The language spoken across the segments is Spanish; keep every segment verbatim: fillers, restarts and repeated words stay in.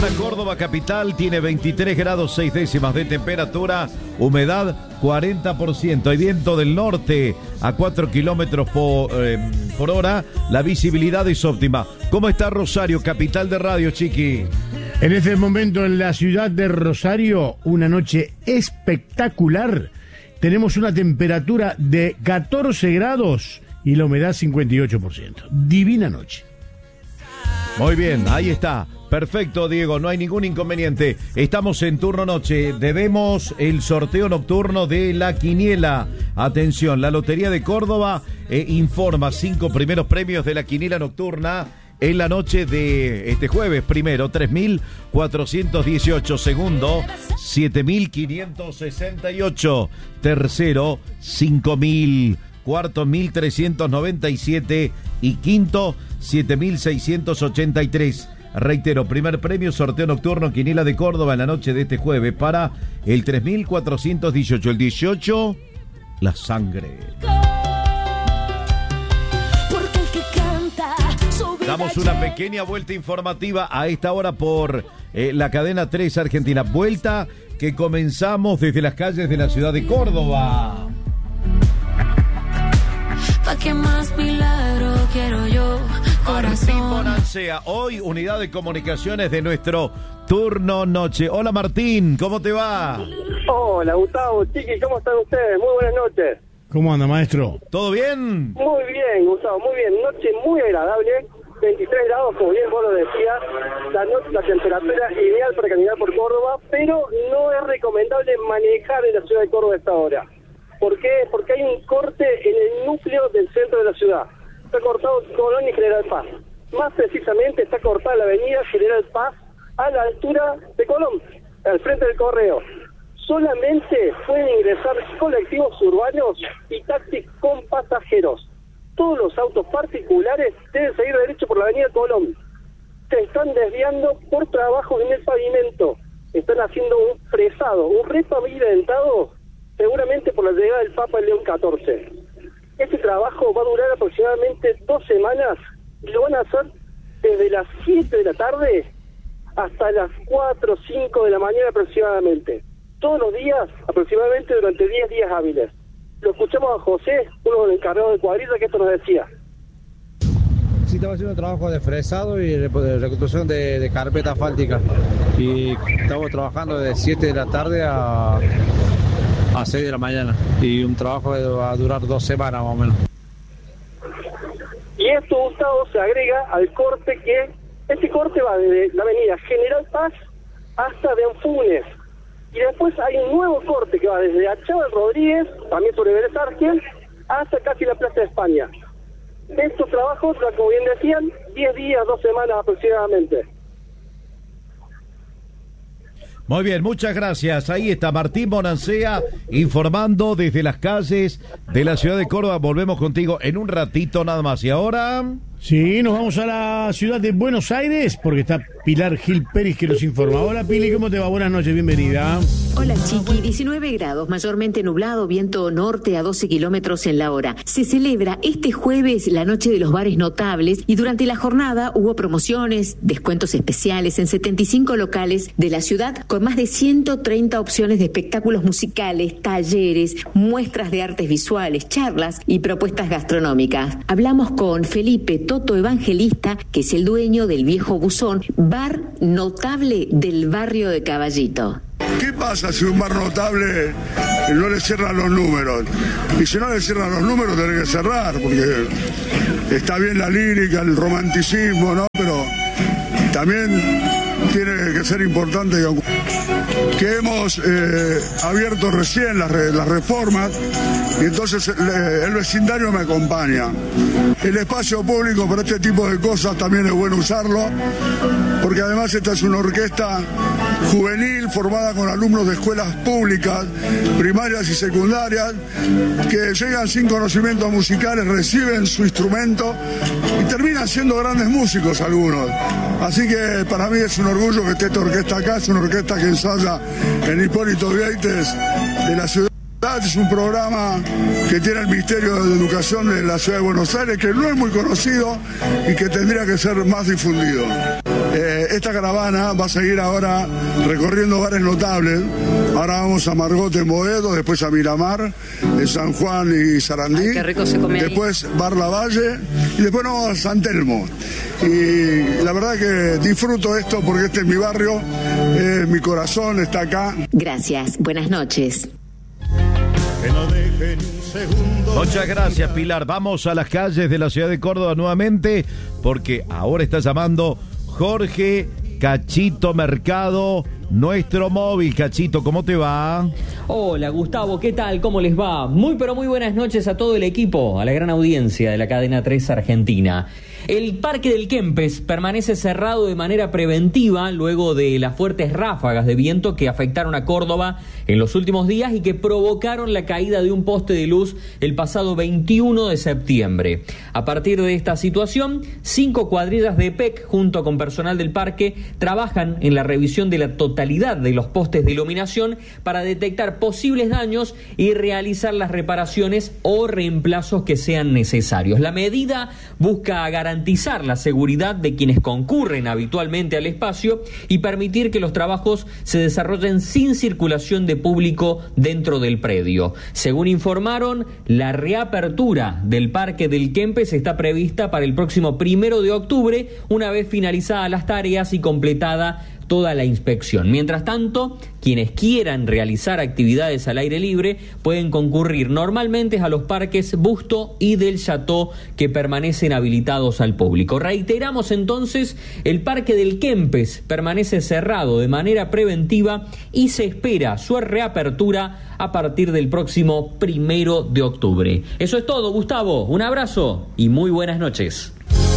Córdoba capital tiene veintitrés grados seis décimas de temperatura, humedad cuarenta por ciento. Hay viento del norte a cuatro kilómetros por, eh, por hora. La visibilidad es óptima. ¿Cómo está Rosario, capital de radio, Chiqui? En este momento en la ciudad de Rosario, una noche espectacular. Tenemos una temperatura de catorce grados y la humedad cincuenta y ocho por ciento. Divina noche. Muy bien, ahí está. Perfecto, Diego, no hay ningún inconveniente. Estamos en turno noche. Debemos el sorteo nocturno de la quiniela. Atención, la Lotería de Córdoba eh, informa cinco primeros premios de la quiniela nocturna en la noche de este jueves. Primero, tres mil cuatrocientos dieciocho. Segundo, siete mil quinientos sesenta y ocho. Tercero, cinco mil. Cuarto, mil trescientos noventa y siete. Y quinto, siete mil seiscientos ochenta y tres. Reitero, primer premio, sorteo nocturno, quiniela de Córdoba en la noche de este jueves para el tres mil cuatrocientos dieciocho. El dieciocho, la sangre. Damos una pequeña vuelta informativa a esta hora por eh, la cadena tres Argentina. Vuelta que comenzamos desde las calles de la ciudad de Córdoba. ¿Pa' qué más milagro quiero yo, corazón? Martín Bonancea, hoy unidad de comunicaciones de nuestro turno noche. Hola Martín, ¿cómo te va? Hola Gustavo, Chiqui, ¿cómo están ustedes? Muy buenas noches. ¿Cómo anda, maestro? ¿Todo bien? Muy bien, Gustavo, muy bien. Noche muy agradable, veintitrés grados, como bien vos lo decías. La noche, la temperatura ideal para caminar por Córdoba, pero no es recomendable manejar en la ciudad de Córdoba a esta hora. ¿Por qué? Porque hay un corte en el núcleo del centro de la ciudad. Está cortado Colón y General Paz. Más precisamente está cortada la avenida General Paz a la altura de Colón, al frente del Correo. Solamente pueden ingresar colectivos urbanos y taxis con pasajeros. Todos los autos particulares deben seguir derecho por la avenida Colón. Se están desviando por trabajos en el pavimento. Están haciendo un fresado, un repavimentado, seguramente por la llegada del Papa León catorce. Este trabajo va a durar aproximadamente dos semanas y lo van a hacer desde las siete de la tarde hasta las cuatro o cinco de la mañana aproximadamente. Todos los días, aproximadamente durante diez días hábiles. Lo escuchamos a José, uno de los encargados de cuadrilla, que esto nos decía. Sí, estamos haciendo un trabajo de fresado y de reconstrucción de, de carpeta asfáltica. Y estamos trabajando de siete de la tarde a... a seis de la mañana, y un trabajo que va a durar dos semanas más o menos. Y esto, Gustavo, se agrega al corte que, este corte va desde la avenida General Paz hasta de Anfunes, y después hay un nuevo corte que va desde Achával Rodríguez, también sobre Vélez Arfiel, hasta casi la Plaza de España. Estos trabajos, como bien decían, diez días, dos semanas aproximadamente. Muy bien, muchas gracias. Ahí está Martín Bonancea informando desde las calles de la ciudad de Córdoba. Volvemos contigo en un ratito nada más. Y ahora... Sí, nos vamos a la ciudad de Buenos Aires porque está Pilar Gil Pérez que nos informa. Hola Pili, ¿cómo te va? Buenas noches, bienvenida. Hola Chiqui, diecinueve grados, mayormente nublado, viento norte a doce kilómetros en la hora. Se celebra este jueves la noche de los bares notables y durante la jornada hubo promociones, descuentos especiales en setenta y cinco locales de la ciudad con más de ciento treinta opciones de espectáculos musicales, talleres, muestras de artes visuales, charlas y propuestas gastronómicas. Hablamos con Felipe Toto Evangelista, que es el dueño del Viejo Buzón, bar notable del barrio de Caballito. ¿Qué pasa si un bar notable no le cierran los números? Y si no le cierran los números, tiene que cerrar, porque está bien la lírica, el romanticismo, ¿no? Pero también tiene que ser importante que, que hemos eh, abierto recién las, re, las reformas, y entonces el, el vecindario me acompaña. El espacio público para este tipo de cosas también es bueno usarlo, porque además esta es una orquesta juvenil formada con alumnos de escuelas públicas, primarias y secundarias, que llegan sin conocimientos musicales, reciben su instrumento y terminan siendo grandes músicos algunos. Así que para mí es un orgullo que esté esta orquesta acá, es una orquesta que ensaya en Hipólito Vieites de la ciudad. Es un programa que tiene el Ministerio de Educación de la Ciudad de Buenos Aires, que no es muy conocido y que tendría que ser más difundido. Eh, esta caravana va a seguir ahora recorriendo bares notables. Ahora vamos a Margot en Boedo, después a Miramar, en San Juan y Sarandí. Ay, qué rico se come después ahí. Bar Lavalle y después nos vamos a San Telmo. Y la verdad que disfruto esto porque este es mi barrio, eh, mi corazón está acá. Gracias, buenas noches. Que no dejen un segundo. Muchas gracias, Pilar. Vamos a las calles de la ciudad de Córdoba nuevamente, porque ahora está llamando Jorge Cachito Mercado, nuestro móvil. Cachito, ¿cómo te va? Hola, Gustavo, ¿qué tal? ¿Cómo les va? Muy pero muy buenas noches a todo el equipo, a la gran audiencia de la cadena tres Argentina. El Parque del Kempes permanece cerrado de manera preventiva luego de las fuertes ráfagas de viento que afectaron a Córdoba en los últimos días y que provocaron la caída de un poste de luz el pasado veintiuno de septiembre. A partir de esta situación, cinco cuadrillas de E P E C junto con personal del parque trabajan en la revisión de la totalidad de los postes de iluminación para detectar posibles daños y realizar las reparaciones o reemplazos que sean necesarios. La medida busca garantizar la seguridad de quienes concurren habitualmente al espacio y permitir que los trabajos se desarrollen sin circulación de público dentro del predio. Según informaron, la reapertura del Parque del Kempes está prevista para el próximo primero de octubre, una vez finalizadas las tareas y completada toda la inspección. Mientras tanto, quienes quieran realizar actividades al aire libre pueden concurrir normalmente a los parques Busto y del Chateau, que permanecen habilitados al público. Reiteramos entonces, el Parque del Kempes permanece cerrado de manera preventiva y se espera su reapertura a partir del próximo primero de octubre. Eso es todo, Gustavo. Un abrazo y muy buenas noches.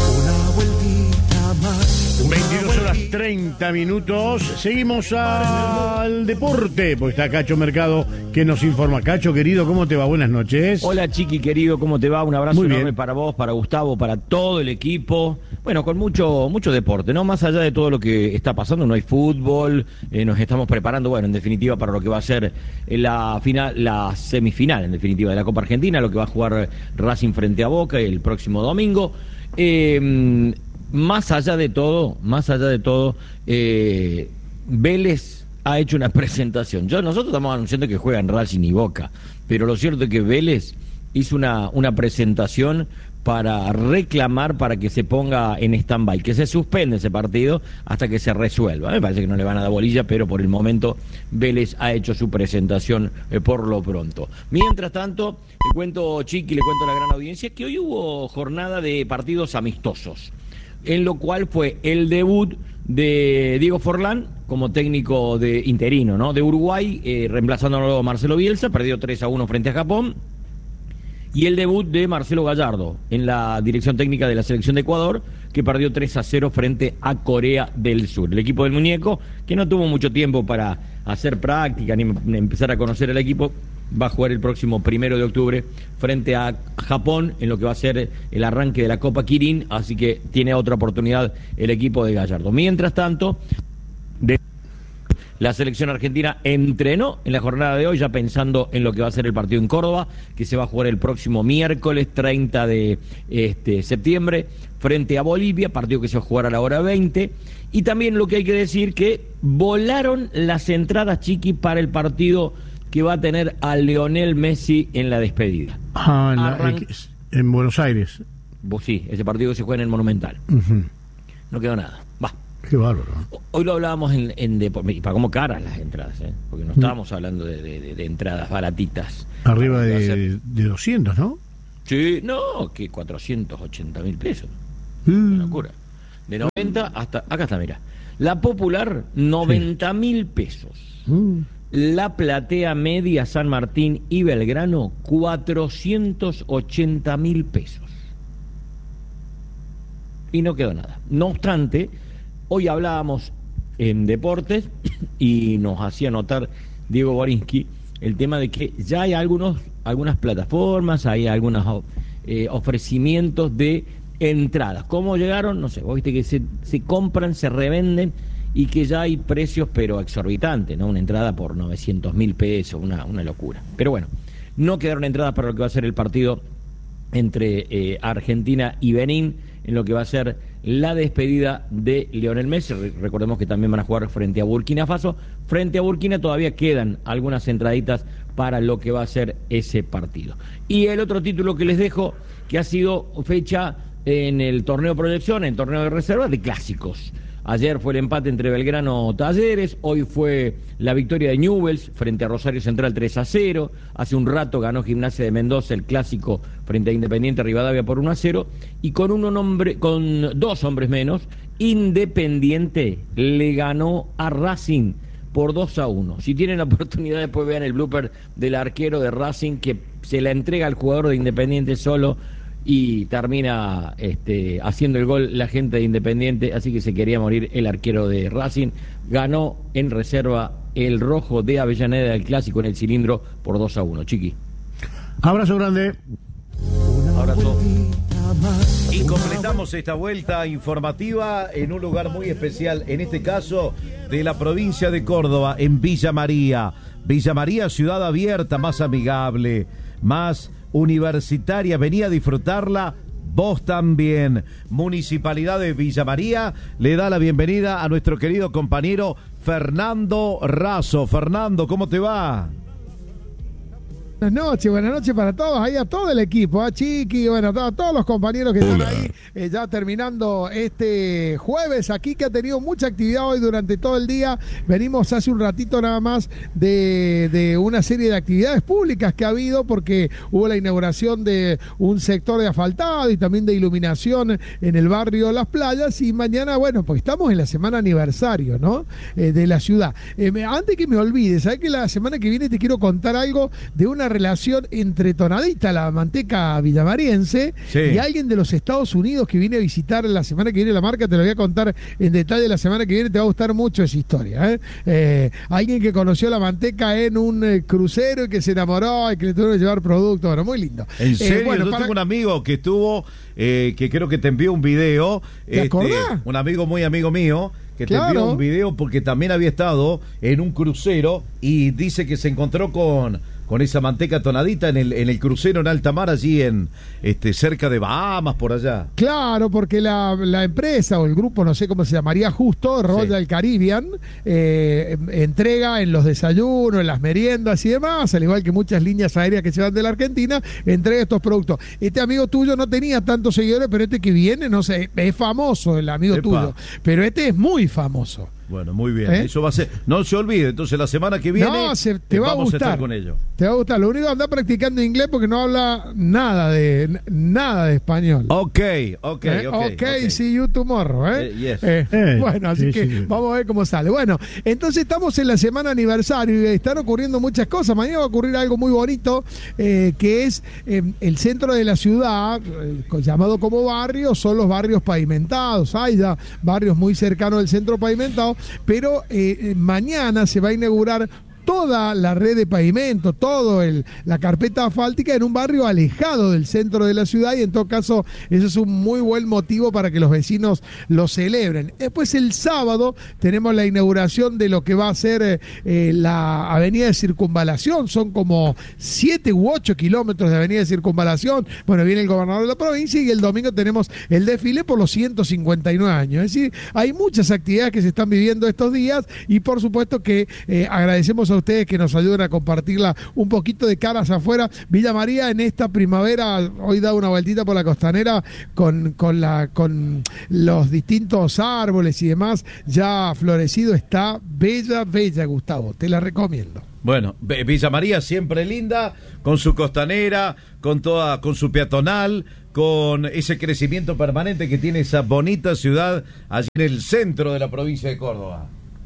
veintidós horas treinta minutos. Seguimos al deporte, porque está Cacho Mercado que nos informa. Cacho, querido, ¿cómo te va? Buenas noches. Hola, Chiqui, querido, ¿cómo te va? Un abrazo Muy enorme bien. para vos, para Gustavo, para todo el equipo. Bueno, con mucho mucho deporte, ¿no? Más allá de todo lo que está pasando, no hay fútbol, eh, nos estamos preparando, bueno, en definitiva, para lo que va a ser la final, la semifinal, en definitiva, de la Copa Argentina, lo que va a jugar Racing frente a Boca el próximo domingo. Eh... Más allá de todo, más allá de todo, eh, Vélez ha hecho una presentación. Yo, nosotros estamos anunciando que juegan Racing y Boca, pero lo cierto es que Vélez hizo una, una presentación para reclamar para que se ponga en stand-by, que se suspende ese partido hasta que se resuelva. Me parece que no le van a dar bolilla, pero por el momento Vélez ha hecho su presentación eh, por lo pronto. Mientras tanto, le cuento, Chiqui, le cuento a la gran audiencia que hoy hubo jornada de partidos amistosos, en lo cual fue el debut de Diego Forlán como técnico de interino, ¿no? De Uruguay, eh, reemplazándolo a Marcelo Bielsa, perdió tres a uno frente a Japón, y el debut de Marcelo Gallardo en la dirección técnica de la selección de Ecuador, que perdió tres a cero frente a Corea del Sur. El equipo del muñeco, que no tuvo mucho tiempo para hacer práctica ni empezar a conocer el equipo, va a jugar el próximo primero de octubre frente a Japón en lo que va a ser el arranque de la Copa Kirin, así que tiene otra oportunidad el equipo de Gallardo. Mientras tanto, de la selección argentina entrenó en la jornada de hoy, ya pensando en lo que va a ser el partido en Córdoba, que se va a jugar el próximo miércoles treinta de este, septiembre frente a Bolivia, partido que se va a jugar a la hora veinte. Y también lo que hay que decir, que volaron las entradas, Chiqui, para el partido que va a tener a Lionel Messi en la despedida. Ah, en, la, Arran... en Buenos Aires. Vos sí, ese partido que se juega en el Monumental. Uh-huh. No quedó nada. Va. Qué bárbaro. Hoy lo hablábamos en, en de, y para cómo caras las entradas, ¿eh? Porque no estábamos uh-huh. hablando de, de, de entradas baratitas. Arriba de, de doscientos, ¿no? Sí, no, que cuatrocientos ochenta mil pesos. Uh. Una locura. De noventa hasta, acá está, mira. La popular, noventa mil pesos. Uh. La platea media San Martín y Belgrano, cuatrocientos ochenta mil pesos. Y no quedó nada. No obstante, hoy hablábamos en deportes y nos hacía notar Diego Borinsky el tema de que ya hay algunos, algunas plataformas, hay algunos eh, ofrecimientos de entradas. ¿Cómo llegaron? No sé, vos viste que se, se compran, se revenden, y que ya hay precios pero exorbitantes, ¿no? Una entrada por novecientos mil pesos, una, una locura. Pero bueno, no quedaron entradas para lo que va a ser el partido entre eh, Argentina y Benín, en lo que va a ser la despedida de Lionel Messi. Recordemos que también van a jugar frente a Burkina Faso. Frente a Burkina todavía quedan algunas entraditas para lo que va a ser ese partido. Y el otro título que les dejo, que ha sido fecha en el torneo proyección, en el torneo de reserva de clásicos. Ayer fue el empate entre Belgrano Talleres, hoy fue la victoria de Newell's frente a Rosario Central tres a cero, hace un rato ganó Gimnasia de Mendoza el clásico frente a Independiente Rivadavia por uno a cero, y con, un hombre, con dos hombres menos, Independiente le ganó a Racing por dos a uno. Si tienen la oportunidad, después vean el blooper del arquero de Racing que se la entrega al jugador de Independiente solo y termina este, haciendo el gol la gente de Independiente, así que se quería morir el arquero de Racing. Ganó en reserva el rojo de Avellaneda del clásico en el cilindro por dos a uno. Chiqui. Abrazo grande. Abrazo. Y completamos esta vuelta informativa en un lugar muy especial, en este caso de la provincia de Córdoba, en Villa María. Villa María, ciudad abierta, más amigable, más universitaria. Venía a disfrutarla, vos también. Municipalidad de Villa María le da la bienvenida a nuestro querido compañero Fernando Razo. Fernando, ¿cómo te va? Buenas noches, buenas noches para todos, ahí a todo el equipo, a Chiqui, bueno, a todos los compañeros que Hola. están ahí, eh, ya terminando este jueves aquí, que ha tenido mucha actividad hoy durante todo el día. Venimos hace un ratito nada más de, de una serie de actividades públicas que ha habido, porque hubo la inauguración de un sector de asfaltado y también de iluminación en el barrio Las Playas, y mañana, bueno, pues estamos en la semana aniversario, ¿no? Eh, de la ciudad. Eh, me, antes que me olvide, ¿sabes que la semana que viene te quiero contar algo de una relación entre Tonadita, la manteca villamariense, sí, y alguien de los Estados Unidos que viene a visitar la semana que viene la marca? Te lo voy a contar en detalle la semana que viene, te va a gustar mucho esa historia, ¿eh? Eh, alguien que conoció la manteca en un eh, crucero y que se enamoró y que le tuvieron que llevar productos, bueno, muy lindo. ¿En serio? Eh, bueno, Yo para... tengo un amigo que estuvo, eh, que creo que te envió un video, ¿te este, acordás? Un amigo muy amigo mío, que te Claro. envió un video porque también había estado en un crucero y dice que se encontró con... con esa manteca Tonadita en el en el crucero en alta mar, allí en este cerca de Bahamas, por allá. Claro, porque la, la empresa o el grupo, no sé cómo se llamaría justo, Royal sí. Caribbean, eh, entrega en los desayunos, en las meriendas y demás, al igual que muchas líneas aéreas que se van de la Argentina, entrega estos productos. Este amigo tuyo no tenía tantos seguidores, pero este que viene, no sé, es famoso el amigo Epa. tuyo, pero este es muy famoso. Bueno, muy bien. ¿Eh? Eso va a ser. No se olvide. Entonces, la semana que viene no, se, te va vamos a, gustar, a estar con ellos. Te va a gustar. Lo único que anda practicando inglés porque no habla nada de nada de español. Ok, ok, ¿Eh? ok. Ok, okay. See you tomorrow. ¿eh? Eh, yes. eh, Eh, bueno, así sí, que sí. vamos a ver cómo sale. Bueno, entonces estamos en la semana aniversario y están ocurriendo muchas cosas. Mañana va a ocurrir algo muy bonito, eh, que es eh, el centro de la ciudad, eh, llamado como barrio, son los barrios pavimentados. Hay ya barrios muy cercanos del centro pavimentado, pero eh, Eh, mañana se va a inaugurar toda la red de pavimento, todo el, la carpeta asfáltica en un barrio alejado del centro de la ciudad, y en todo caso eso es un muy buen motivo para que los vecinos lo celebren. Después el sábado tenemos la inauguración de lo que va a ser eh, la avenida de Circunvalación. Son como siete u ocho kilómetros de avenida de Circunvalación. Bueno, viene el gobernador de la provincia y el domingo tenemos el desfile por los ciento cincuenta y nueve años. Es decir, hay muchas actividades que se están viviendo estos días, y por supuesto que eh, agradecemos a ustedes que nos ayuden a compartirla un poquito de caras afuera. Villa María en esta primavera, hoy da una vueltita por la costanera con, con, la, con los distintos árboles y demás, ya florecido, está bella, bella, Gustavo, te la recomiendo. Bueno, Villa María siempre linda, con su costanera, con toda, con su peatonal, con ese crecimiento permanente que tiene esa bonita ciudad allí en el centro de la provincia de Córdoba.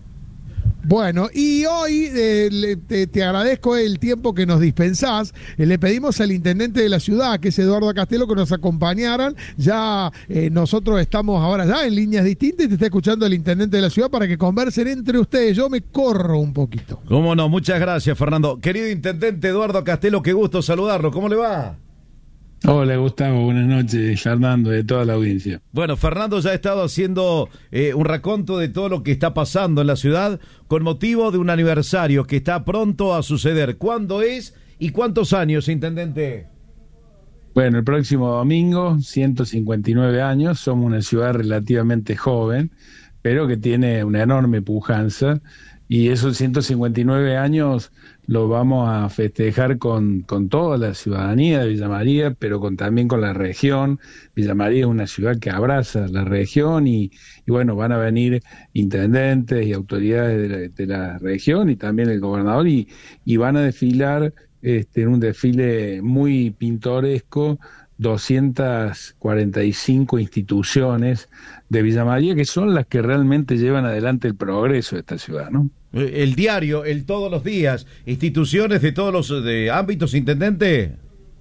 Bueno, y hoy eh, le, te, te agradezco el tiempo que nos dispensás. Eh, le pedimos al intendente de la ciudad, que es Eduardo Castelo, que nos acompañaran. Ya eh, nosotros estamos ahora ya en líneas distintas y te está escuchando el intendente de la ciudad para que conversen entre ustedes. Yo me corro un poquito. Cómo no, muchas gracias, Fernando. Querido intendente Eduardo Castelo, qué gusto saludarlo. ¿Cómo le va? Hola Gustavo, buenas noches, Fernando, de toda la audiencia. Bueno, Fernando ya ha estado haciendo eh, un raconto de todo lo que está pasando en la ciudad con motivo de un aniversario que está pronto a suceder. ¿Cuándo es y cuántos años, intendente? Bueno, el próximo domingo, ciento cincuenta y nueve años, somos una ciudad relativamente joven, pero que tiene una enorme pujanza, y esos ciento cincuenta y nueve años lo vamos a festejar con, con toda la ciudadanía de Villa María, pero con, también con la región. Villa María es una ciudad que abraza la región y, y bueno, van a venir intendentes y autoridades de la, de la región y también el gobernador y, y van a desfilar este, en un desfile muy pintoresco doscientas cuarenta y cinco instituciones de Villa María, que son las que realmente llevan adelante el progreso de esta ciudad, ¿no? El diario, el todos los días, instituciones de todos los de ámbitos, intendente.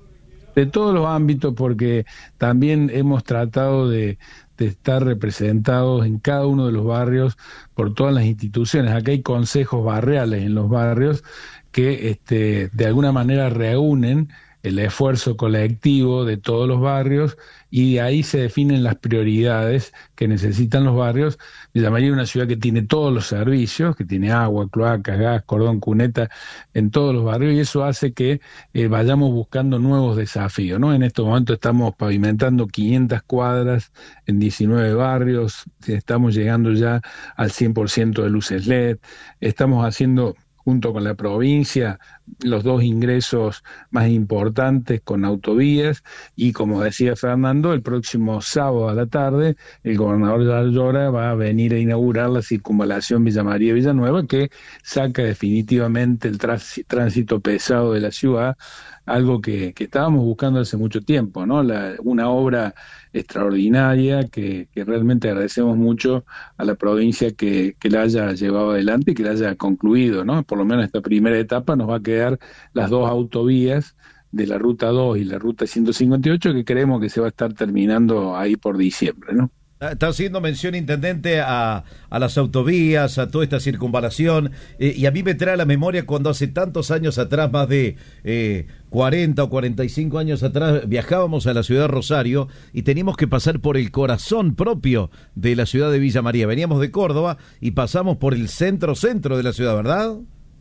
De todos los ámbitos, porque también hemos tratado de, de estar representados en cada uno de los barrios por todas las instituciones. Acá hay consejos barriales en los barrios que este, de alguna manera reúnen el esfuerzo colectivo de todos los barrios y de ahí se definen las prioridades que necesitan los barrios. Villa María es una ciudad que tiene todos los servicios, que tiene agua, cloacas, gas, cordón, cuneta en todos los barrios y eso hace que eh, vayamos buscando nuevos desafíos, ¿no? En estos momentos estamos pavimentando quinientas cuadras en diecinueve barrios, estamos llegando ya al cien por ciento de luces L E D, estamos haciendo junto con la provincia, los dos ingresos más importantes con autovías y como decía Fernando, el próximo sábado a la tarde el gobernador de Ayora va a venir a inaugurar la circunvalación Villa María-Villanueva que saca definitivamente el tránsito pesado de la ciudad, algo que, que estábamos buscando hace mucho tiempo, ¿no? La, una obra extraordinaria que, que realmente agradecemos mucho a la provincia que, que la haya llevado adelante y que la haya concluido, ¿no? Por lo menos esta primera etapa nos va a quedar las dos autovías de la ruta dos y la ruta ciento cincuenta y ocho que creemos que se va a estar terminando ahí por diciembre, ¿no? Está haciendo mención, intendente, a, a las autovías, a toda esta circunvalación, eh, y a mí me trae a la memoria cuando hace tantos años atrás, más de eh, cuarenta o cuarenta y cinco años atrás, viajábamos a la ciudad de Rosario y teníamos que pasar por el corazón propio de la ciudad de Villa María. Veníamos de Córdoba y pasamos por el centro-centro de la ciudad, ¿verdad?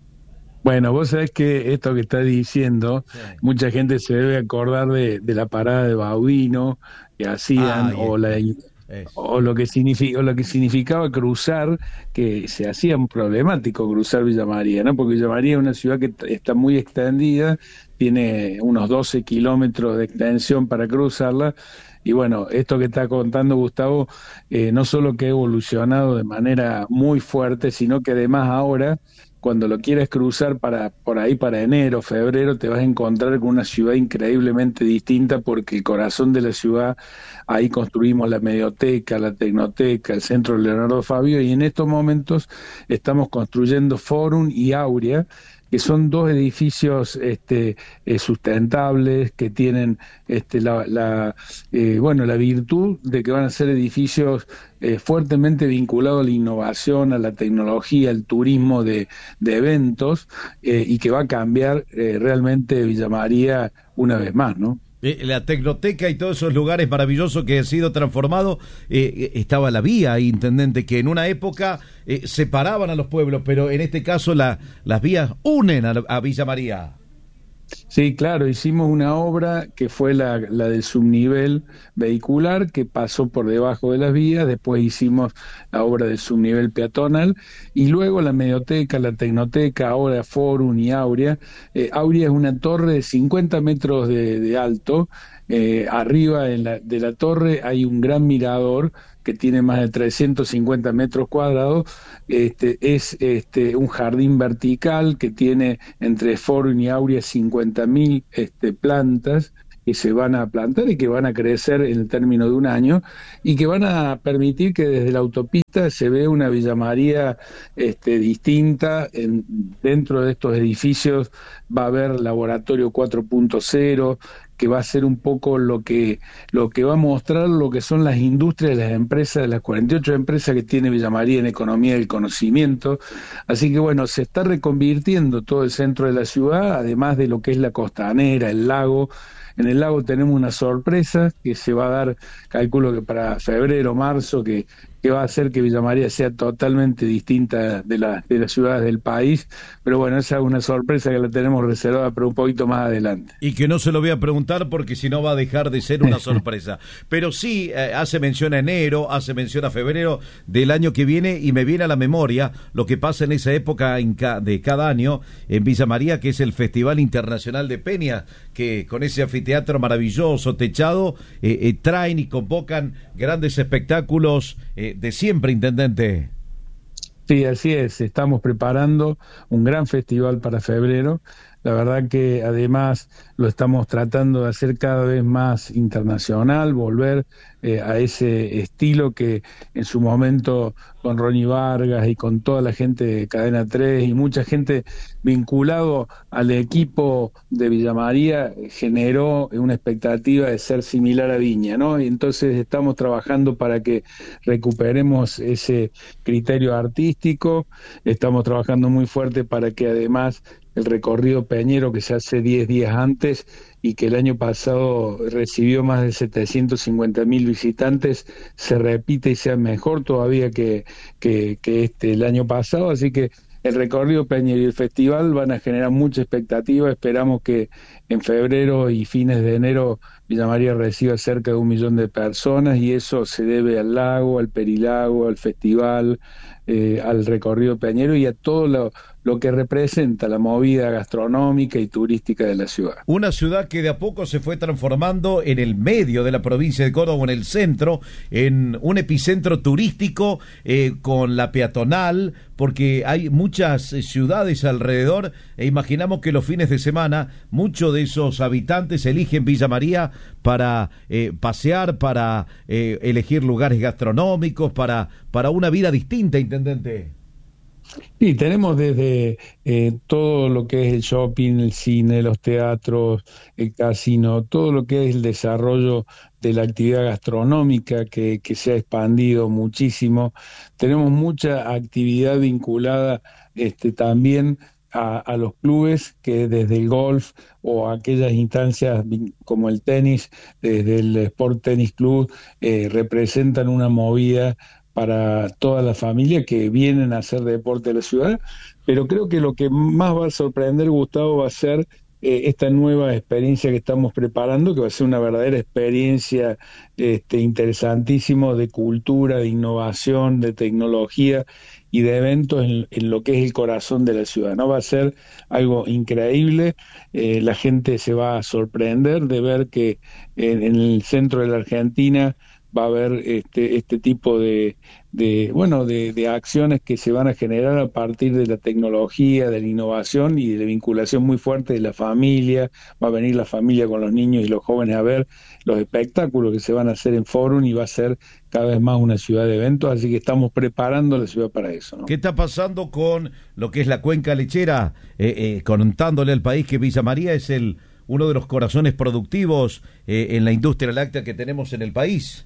Bueno, vos sabés que esto que está diciendo, sí. Mucha gente se debe acordar de, de la parada de Baudino que hacían, ah, o la... o lo que significa, o lo que significaba cruzar, que se hacía problemático cruzar Villa María, ¿no? Porque Villa María es una ciudad que está muy extendida, tiene unos doce kilómetros de extensión para cruzarla, y bueno, esto que está contando Gustavo, eh, no solo que ha evolucionado de manera muy fuerte, sino que además ahora, cuando lo quieres cruzar para por ahí para enero, febrero, te vas a encontrar con una ciudad increíblemente distinta porque el corazón de la ciudad, ahí construimos la Medioteca, la Tecnoteca, el Centro Leonardo Fabio y en estos momentos estamos construyendo Forum y Aurea, que son dos edificios este, eh, sustentables, que tienen este, la, la, eh, bueno, la virtud de que van a ser edificios eh, fuertemente vinculados a la innovación, a la tecnología, al turismo de, de eventos, eh, y que va a cambiar eh, realmente Villa María una vez más, ¿no? La Tecnoteca y todos esos lugares maravillosos que han sido transformados, eh, estaba la vía, intendente, que en una época eh, separaban a los pueblos, pero en este caso la, las vías unen a, a Villa María. Sí, claro, hicimos una obra que fue la, la del subnivel vehicular que pasó por debajo de las vías, después hicimos la obra del subnivel peatonal y luego la Medioteca, la Tecnoteca, ahora Forum y Aurea. Eh, Aurea es una torre de cincuenta metros de, de alto, eh, arriba de la, de la torre hay un gran mirador que tiene más de trescientos cincuenta metros cuadrados, este, es este, un jardín vertical que tiene entre Forum y Aurea cincuenta mil este, plantas que se van a plantar y que van a crecer en el término de un año y que van a permitir que desde la autopista se vea una Villa María este, distinta. En, dentro de estos edificios va a haber laboratorio cuatro punto cero, que va a ser un poco lo que lo que va a mostrar lo que son las industrias, las empresas, las cuarenta y ocho empresas que tiene Villa María en economía del conocimiento. Así que bueno, se está reconvirtiendo todo el centro de la ciudad, además de lo que es la costanera, el lago. En el lago tenemos una sorpresa que se va a dar, calculo que para febrero, marzo, que que va a hacer que Villa María sea totalmente distinta de, la, de las ciudades del país, pero bueno, esa es una sorpresa que la tenemos reservada para un poquito más adelante. Y que no se lo voy a preguntar porque si no va a dejar de ser una sorpresa. Pero sí, eh, hace mención a enero, hace mención a febrero del año que viene, y me viene a la memoria lo que pasa en esa época en ca de cada año en Villa María, que es el Festival Internacional de Peña, que con ese anfiteatro maravilloso, techado, eh, eh, traen y convocan grandes espectáculos eh, de siempre, intendente. Sí, así es, estamos preparando un gran festival para febrero. La verdad que además lo estamos tratando de hacer cada vez más internacional, volver eh, a ese estilo que en su momento con Ronnie Vargas y con toda la gente de Cadena tres y mucha gente vinculado al equipo de Villa María generó una expectativa de ser similar a Viña, ¿no? Y entonces estamos trabajando para que recuperemos ese criterio artístico, estamos trabajando muy fuerte para que además el recorrido peñero que se hace diez días antes y que el año pasado recibió más de setecientos cincuenta mil visitantes, se repite y sea mejor todavía que, que, que este el año pasado, así que el recorrido peñero y el festival van a generar mucha expectativa. Esperamos que en febrero y fines de enero Villa María reciba cerca de un millón de personas, y eso se debe al lago, al Perilago, al festival, eh, al recorrido peñero y a todo lo, lo que representa la movida gastronómica y turística de la ciudad. Una ciudad que de a poco se fue transformando en el medio de la provincia de Córdoba, en el centro, en un epicentro turístico, eh, con la peatonal, porque hay muchas eh, ciudades alrededor, e imaginamos que los fines de semana muchos de esos habitantes eligen Villa María para eh, pasear, para eh, elegir lugares gastronómicos, para, para una vida distinta, intendente. Sí, tenemos desde eh, todo lo que es el shopping, el cine, los teatros, el casino, todo lo que es el desarrollo de la actividad gastronómica que, que se ha expandido muchísimo. Tenemos mucha actividad vinculada este, también a, a los clubes, que desde el golf o aquellas instancias como el tenis, desde el Sport Tennis Club, eh, representan una movida para toda la familia que vienen a hacer deporte a la ciudad, pero creo que lo que más va a sorprender, Gustavo, va a ser eh, esta nueva experiencia que estamos preparando, que va a ser una verdadera experiencia este, interesantísima de cultura, de innovación, de tecnología y de eventos en, en lo que es el corazón de la ciudad, ¿no? Va a ser algo increíble, eh, la gente se va a sorprender de ver que en, en el centro de la Argentina va a haber este este tipo de, de bueno de, de acciones que se van a generar a partir de la tecnología, de la innovación y de la vinculación muy fuerte de la familia. Va a venir la familia con los niños y los jóvenes a ver los espectáculos que se van a hacer en Forum, y va a ser cada vez más una ciudad de eventos, así que estamos preparando la ciudad para eso, ¿no? ¿Qué está pasando con lo que es la cuenca lechera? Eh, eh, contándole al país que Villa María es el uno de los corazones productivos eh, en la industria láctea que tenemos en el país.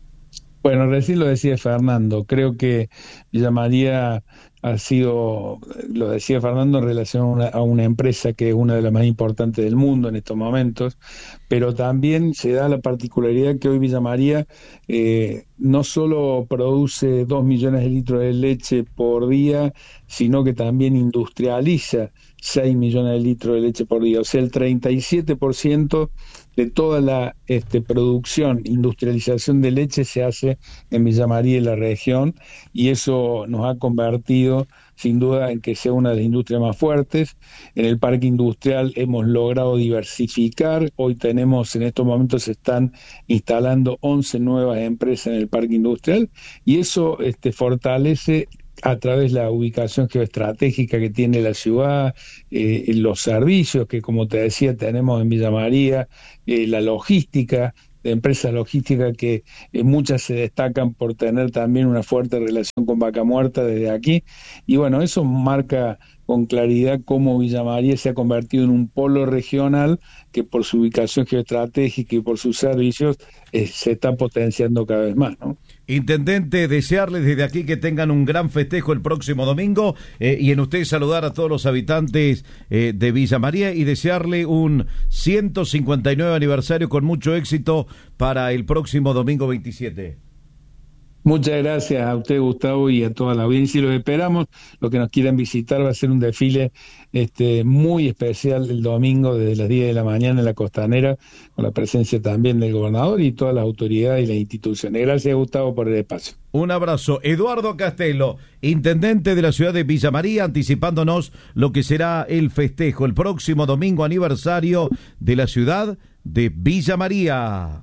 Bueno, recién lo decía Fernando, creo que Villa María ha sido, lo decía Fernando, en relación a una, a una empresa que es una de las más importantes del mundo en estos momentos, pero también se da la particularidad que hoy Villa María eh, no solo produce dos millones de litros de leche por día, sino que también industrializa seis millones de litros de leche por día, o sea, el treinta y siete por ciento de toda la este, producción, industrialización de leche se hace en Villa María y la región, y eso nos ha convertido sin duda en que sea una de las industrias más fuertes. En el parque industrial hemos logrado diversificar, hoy tenemos, en estos momentos se están instalando once nuevas empresas en el parque industrial, y eso este, fortalece a través de la ubicación geoestratégica que tiene la ciudad, eh, los servicios que, como te decía, tenemos en Villa María, eh, la logística, de empresas logísticas que eh, muchas se destacan por tener también una fuerte relación con Vaca Muerta desde aquí, y bueno, eso marca con claridad cómo Villa María se ha convertido en un polo regional que por su ubicación geoestratégica y por sus servicios eh, se está potenciando cada vez más, ¿no? Intendente, desearles desde aquí que tengan un gran festejo el próximo domingo, eh, y en usted saludar a todos los habitantes eh, de Villa María y desearle un ciento cincuenta y nueve aniversario con mucho éxito para el próximo domingo veintisiete. Muchas gracias a usted, Gustavo, y a toda la audiencia, y los esperamos. Los que nos quieran visitar, va a ser un desfile este, muy especial el domingo desde las diez de la mañana en la Costanera, con la presencia también del gobernador y todas las autoridades y las instituciones. Gracias, Gustavo, por el espacio. Un abrazo. Eduardo Castelo, intendente de la ciudad de Villa María, anticipándonos lo que será el festejo el próximo domingo, aniversario de la ciudad de Villa María.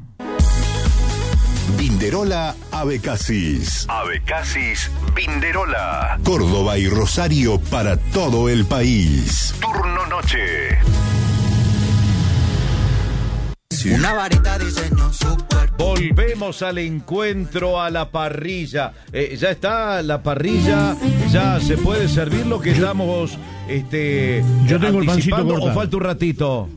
Binderola Abecasis. Abecasis Binderola. Córdoba y Rosario para todo el país. Turno noche. Una varita diseño super. Volvemos al encuentro, a la parrilla. Eh, ya está la parrilla, ya se puede servir lo que estamos este, Yo tengo el pancito cortado. ¿O falta un ratito?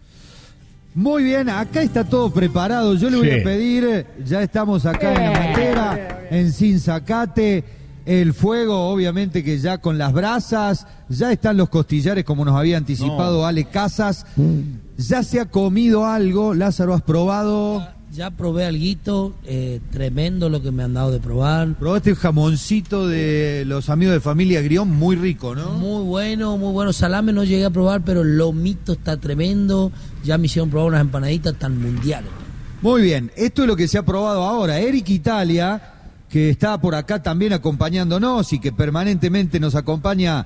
Muy bien, acá está todo preparado. Yo le voy Sí. a pedir, ya estamos acá en la matera, en Sinzacate, el fuego, obviamente que ya con las brasas, ya están los costillares como nos había anticipado No. Ale Casas. Ya se ha comido algo, Lázaro, ¿has probado? Ya probé alguito, eh, tremendo lo que me han dado de probar. Probaste el jamoncito de los amigos de familia Grión, muy rico, ¿no? Muy bueno, muy bueno. Salame no llegué a probar, pero el lomito está tremendo. Ya me hicieron probar unas empanaditas tan mundiales. Muy bien, esto es lo que se ha probado ahora. Eric Italia, que está por acá también acompañándonos y que permanentemente nos acompaña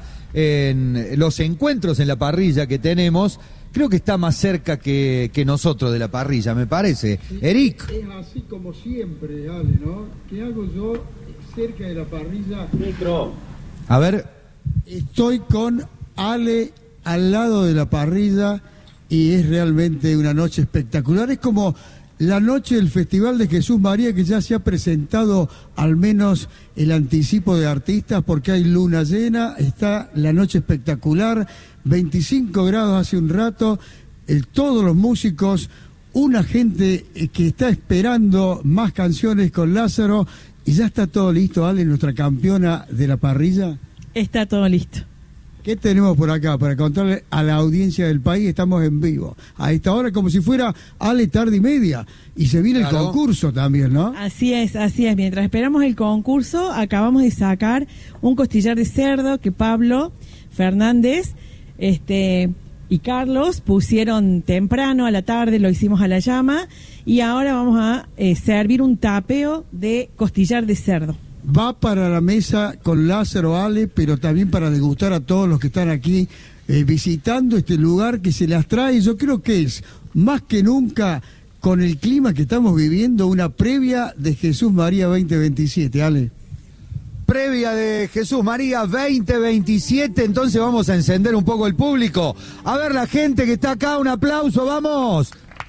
en los encuentros en la parrilla que tenemos, creo que está más cerca que, que nosotros de la parrilla, me parece. Sí, Eric. Es así como siempre, Ale, ¿no? ¿Qué hago yo cerca de la parrilla? Micro. A ver. Estoy con Ale al lado de la parrilla y es realmente una noche espectacular. Es como la noche del Festival de Jesús María, que ya se ha presentado al menos el anticipo de artistas porque hay luna llena, está la noche espectacular, veinticinco grados hace un rato, el, todos los músicos, una gente que está esperando más canciones con Lázaro, y ya está todo listo, Ale, nuestra campeona de la parrilla. Está todo listo. ¿Qué tenemos por acá para contarle a la audiencia del país? Estamos en vivo. A esta hora como si fuera Ale tarde y media. Y se viene Claro. el concurso también, ¿no? Así es, así es. Mientras esperamos el concurso, acabamos de sacar un costillar de cerdo que Pablo Fernández este, y Carlos pusieron temprano a la tarde, lo hicimos a la llama, y ahora vamos a eh, servir un tapeo de costillar de cerdo. Va para la mesa con Lázaro, Ale, pero también para degustar a todos los que están aquí eh, visitando este lugar que se las trae. Yo creo que es, más que nunca, con el clima que estamos viviendo, una previa de Jesús María veinte veintisiete, Ale. Previa de Jesús María veinte veintisiete, entonces vamos a encender un poco el público. A ver la gente que está acá, un aplauso, vamos.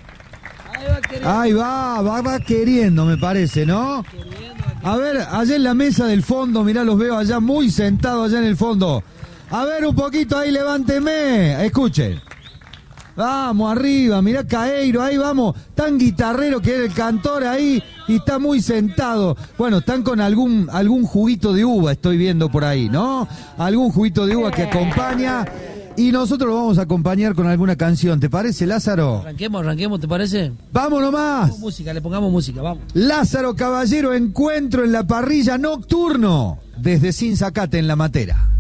Ahí va, va, va queriendo, me parece, ¿no? A ver, allá en la mesa del fondo, mirá, los veo allá muy sentados allá en el fondo. A ver, un poquito ahí, levánteme, escuchen. Vamos, arriba, mirá Caeiro, ahí vamos. Tan guitarrero que era el cantor ahí y está muy sentado. Bueno, están con algún algún juguito de uva, estoy viendo por ahí, ¿no? Algún juguito de uva que acompaña. Y nosotros lo vamos a acompañar con alguna canción, ¿te parece, Lázaro? Arranquemos, arranquemos, ¿te parece? ¡Vamos nomás! Pongamos música, le pongamos música, vamos. Lázaro Caballero, encuentro en la parrilla nocturno desde Sinzacate en La Matera.